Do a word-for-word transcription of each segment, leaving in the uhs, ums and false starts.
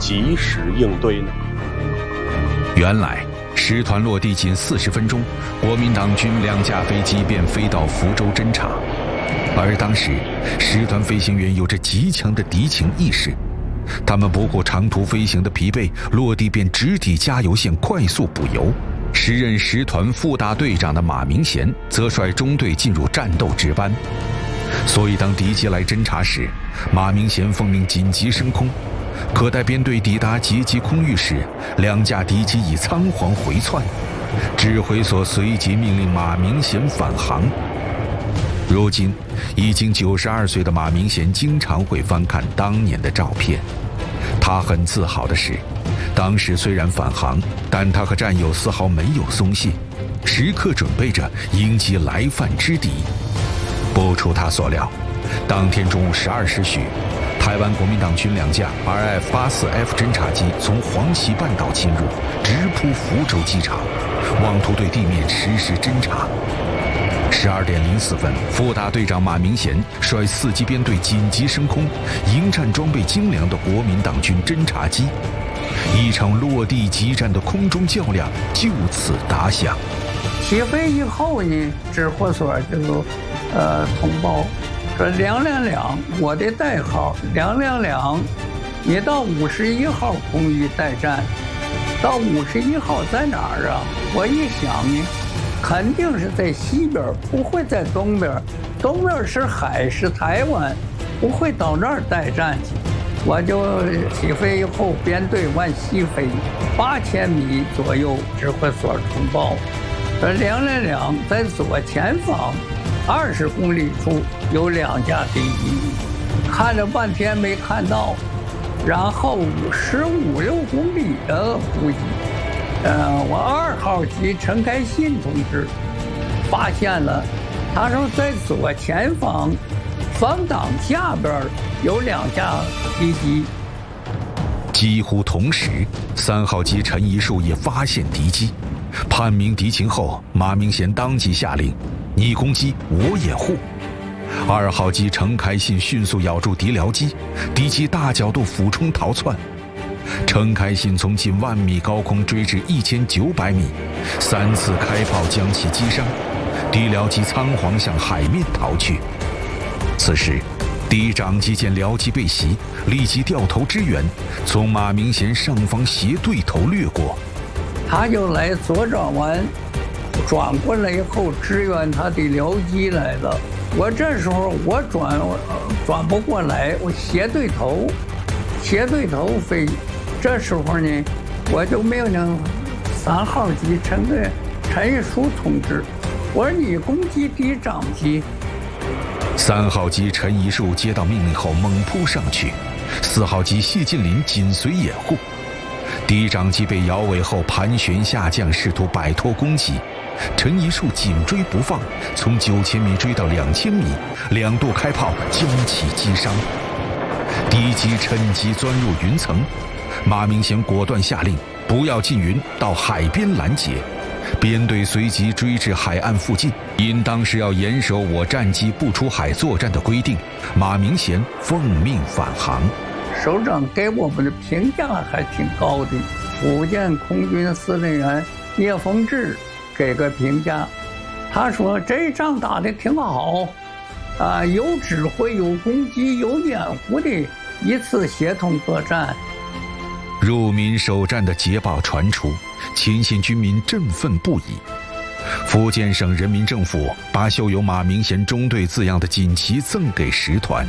及时应对呢？ 原来师团落地仅四十分钟，国民党军两架飞机便飞到福州侦察。而当时师团飞行员有着极强的敌情意识，他们不顾长途飞行的疲惫，落地便直抵加油线快速补油。时任师团副大队长的马明贤则率中队进入战斗值班。所以当敌机来侦察时，马明贤奉命紧急升空。可待编队抵达截击空域时，两架敌机已仓皇回窜，指挥所随即命令马明贤返航。如今已经九十二岁的马明贤经常会翻看当年的照片，他很自豪的是，当时虽然返航，但他和战友丝毫没有松懈，时刻准备着迎击来犯之敌。不出他所料，当天中午十二时许，台湾国民党军两架 R F 八四 F 侦察机从黄岐半岛侵入，直扑福州机场，妄图对地面实施侦察。十二点零四分，副大队长马明贤率四机编队紧急升空，迎战装备精良的国民党军侦察机。一场落地激战的空中较量就此打响。 起飞以后呢，指挥所就呃通报说两两两，我的代号两两两，你到五十一号空域待战。到五十一号在哪儿啊？我一想呢，肯定是在西边，不会在东边。东边是海，是台湾，不会到那儿待战去。我就起飞以后，编队往西飞八千米左右，指挥所通报，说两两两在左前方二十公里处有两架敌机，看了半天没看到，然后十五六公里的补给，呃，我二号机陈开信同志发现了，他说在左前方防挡下边有两架敌机。 几乎同时，三号机陈一树也发现敌机，判明敌情后，马明贤当即下令：你攻击，我掩护。二号机程开信迅速咬住敌僚机，敌机大角度俯冲逃窜。程开信从近万米高空追至一千九百米，三次开炮将其击伤，敌僚机仓皇向海面逃去。此时，敌长机见僚机被袭，立即掉头支援，从马明贤上方斜对头掠过。 他就来左转弯，转过来以后支援他的僚机来了。我这时候我转转不过来，我斜对头，斜对头飞。这时候呢，我就命令三号机陈个陈一树同志，我说你攻击敌长机。 三号机陈一树接到命令后猛扑上去，四号机谢晋林紧随掩护。敌长机被摇尾后盘旋下降，试图摆脱攻击。陈一树紧追不放，从九千米追到两千米，两度开炮将其击伤。敌机趁机钻入云层，马明贤果断下令不要进云，到海边拦截。编队随即追至海岸附近，因当时要严守我战机不出海作战的规定，马明贤奉命返航。 首长给我们的评价还挺高的，福建空军司令员聂逢志给个评价，他说这仗打得挺好，啊，有指挥、有攻击、有掩护的一次协同作战。 入闽首战的捷报传出，前线军民振奋不已。福建省人民政府把绣有马明贤中队字样的锦旗赠给师团。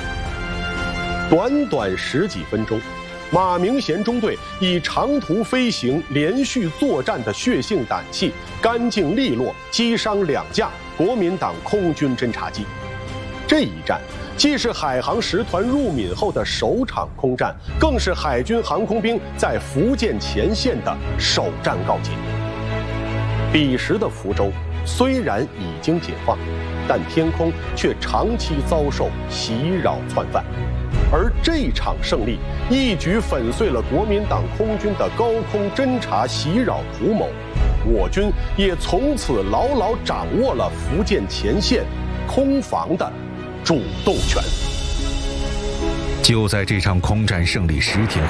短短十几分钟，马明贤中队以长途飞行、连续作战的血性胆气，干净利落击伤两架国民党空军侦察机。这一战既是海航十团入闽后的首场空战，更是海军航空兵在福建前线的首战告捷。彼时的福州虽然已经解放，但天空却长期遭受袭扰窜犯，而这场胜利一举粉碎了国民党空军的高空侦察袭扰图谋，我军也从此牢牢掌握了福建前线空防的主动权。 就在这场空战胜利十天